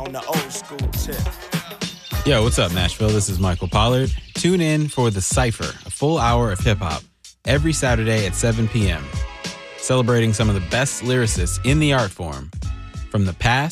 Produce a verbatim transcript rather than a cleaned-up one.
on the old school tip. Yo, what's up, Nashville? This is Michael Pollard. Tune in for The Cypher, a full hour of hip-hop, every Saturday at seven p.m., celebrating some of the best lyricists in the art form, from the past